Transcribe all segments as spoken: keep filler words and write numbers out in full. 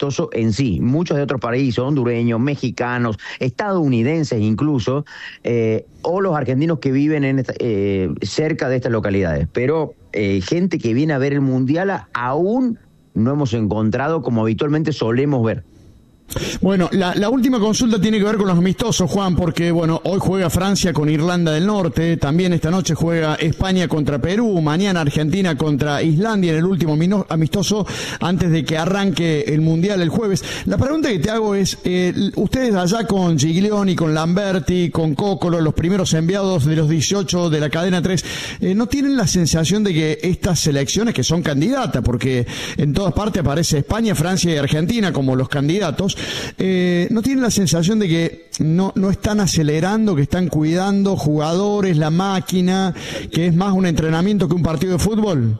amistoso en sí. Muchos de otros países, hondureños, mexicanos, estadounidenses incluso, eh, o los argentinos que viven en esta, eh, cerca de estas localidades. Pero eh, gente que viene a ver el Mundial a, aún no hemos encontrado como habitualmente solemos ver. Bueno, la, la última consulta tiene que ver con los amistosos, Juan, porque bueno, hoy juega Francia con Irlanda del Norte, también esta noche juega España contra Perú, mañana Argentina contra Islandia en el último mino, amistoso antes de que arranque el Mundial el jueves. La pregunta que te hago es, eh, ustedes allá con Giglioni, con Lamberti, con Cócolo, los primeros enviados de los dieciocho de la cadena tres, eh, ¿no tienen la sensación de que estas selecciones que son candidatas, porque en todas partes aparece España, Francia y Argentina como los candidatos, Eh, ¿no tienen la sensación de que no, no están acelerando, que están cuidando jugadores, la máquina, que es más un entrenamiento que un partido de fútbol?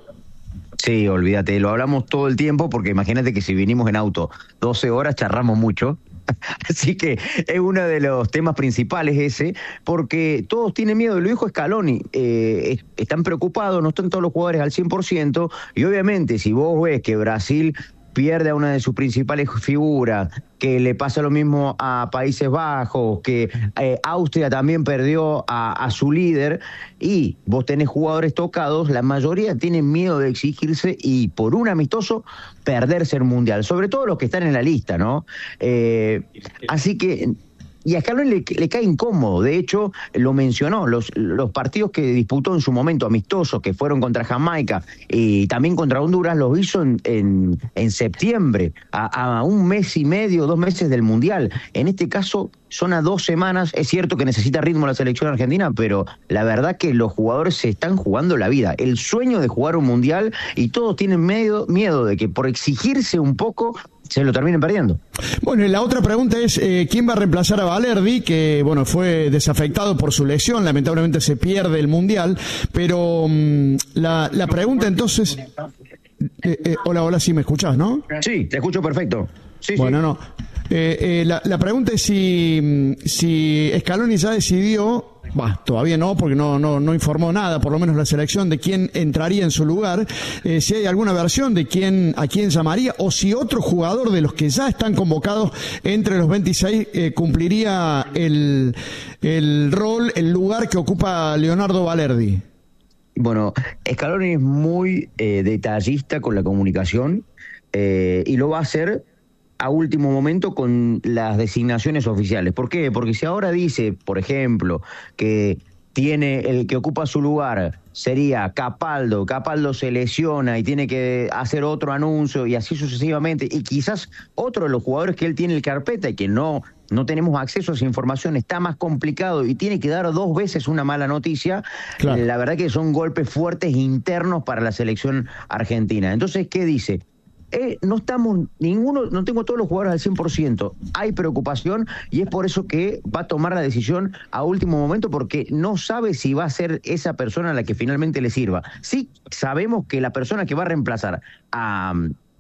Sí, olvídate, lo hablamos todo el tiempo porque imagínate que si vinimos en auto doce horas charramos mucho. Así que es uno de los temas principales ese, porque todos tienen miedo, lo dijo Scaloni, eh, están preocupados, no están todos los jugadores al cien por ciento, y obviamente si vos ves que Brasil pierde a una de sus principales figuras, que le pasa lo mismo a Países Bajos, que eh, Austria también perdió a, a su líder, y vos tenés jugadores tocados, la mayoría tienen miedo de exigirse y por un amistoso perderse el Mundial, sobre todo los que están en la lista, ¿no? Eh, así que... Y a Scaloni le, le cae incómodo, de hecho lo mencionó, los, los partidos que disputó en su momento amistosos, que fueron contra Jamaica y también contra Honduras, los hizo en, en, en septiembre, a, a un mes y medio, dos meses del Mundial. En este caso son a dos semanas, es cierto que necesita ritmo la selección argentina, pero la verdad que los jugadores se están jugando la vida, el sueño de jugar un Mundial, y todos tienen miedo, miedo de que por exigirse un poco se lo terminen perdiendo. Bueno, y la otra pregunta es, eh, ¿quién va a reemplazar a Balerdi? Que, bueno, fue desafectado por su lesión, lamentablemente se pierde el Mundial, pero um, la, la pregunta entonces... Eh, eh, hola, hola, sí me escuchás, ¿no? Sí, te escucho perfecto. Sí, bueno, sí. no. Eh, eh, la, la pregunta es si, si Scaloni ya decidió... Bah, todavía no, porque no, no, no informó nada, por lo menos la selección, de quién entraría en su lugar, eh, si hay alguna versión de quién, a quién llamaría, o si otro jugador de los que ya están convocados entre los veintiséis eh, cumpliría el, el rol, el lugar que ocupa Leonardo Balerdi. Bueno, Scaloni es muy eh, detallista con la comunicación, eh, y lo va a hacer a último momento con las designaciones oficiales. ¿Por qué? Porque si ahora dice, por ejemplo, que tiene el que ocupa su lugar sería Capaldo, Capaldo se lesiona y tiene que hacer otro anuncio y así sucesivamente, y quizás otro de los jugadores que él tiene en carpeta y que no, no tenemos acceso a esa información está más complicado y tiene que dar dos veces una mala noticia, claro. La verdad que son golpes fuertes internos para la selección argentina. Entonces, ¿qué dice? Eh, no estamos, ninguno, no tengo todos los jugadores al cien por ciento, hay preocupación y es por eso que va a tomar la decisión a último momento, porque no sabe si va a ser esa persona a la que finalmente le sirva. Sí sabemos que la persona que va a reemplazar a,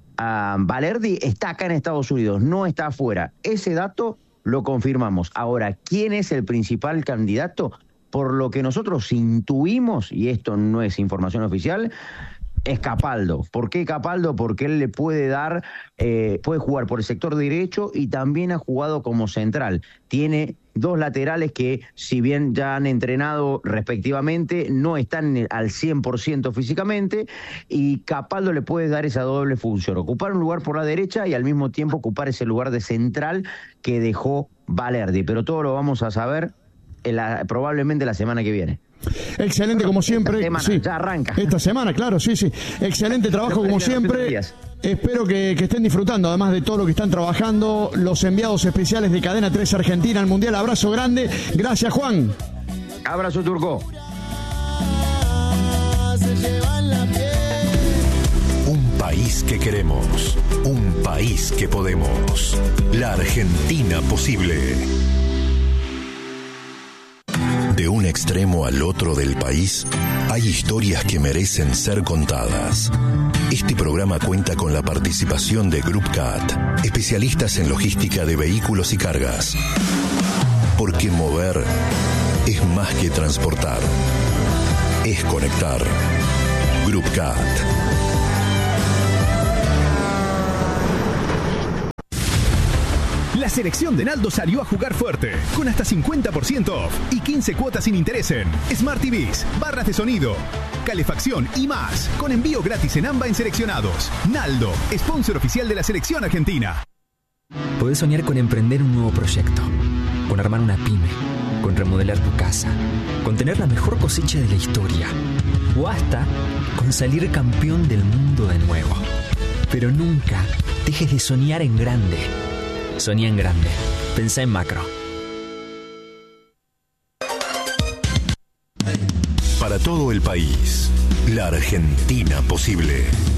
a Balerdi está acá en Estados Unidos, no está afuera, ese dato lo confirmamos. Ahora, ¿quién es el principal candidato? Por lo que nosotros intuimos, y esto no es información oficial, es Capaldo. ¿Por qué Capaldo? Porque él le puede dar, eh, puede jugar por el sector derecho y también ha jugado como central. Tiene dos laterales que, si bien ya han entrenado respectivamente, no están al cien por ciento físicamente, y Capaldo le puede dar esa doble función, ocupar un lugar por la derecha y al mismo tiempo ocupar ese lugar de central que dejó Balerdi. Pero todo lo vamos a saber en la, probablemente la semana que viene. Excelente, como siempre. Esta semana, sí. Ya arranca. Esta semana, claro, sí, sí. Excelente trabajo, como siempre. Espero que, que estén disfrutando, además de todo lo que están trabajando, los enviados especiales de Cadena tres Argentina al Mundial. Abrazo grande. Gracias, Juan. Abrazo, Turco. Un país que queremos. Un país que podemos. La Argentina posible. De un extremo al otro del país, hay historias que merecen ser contadas. Este programa cuenta con la participación de Group Cat, especialistas en logística de vehículos y cargas. Porque mover es más que transportar, es conectar. Group Cat. La selección de Naldo salió a jugar fuerte, con hasta cincuenta por ciento off y quince cuotas sin interés en Smart T Vs, barras de sonido, calefacción y más, con envío gratis en AMBA en seleccionados. Naldo, sponsor oficial de la selección argentina. Podés soñar con emprender un nuevo proyecto, con armar una pyme, con remodelar tu casa, con tener la mejor cosecha de la historia, o hasta con salir campeón del mundo de nuevo. Pero nunca dejes de soñar en grande. Soñá en grande. Pensá en macro. Para todo el país, la Argentina posible.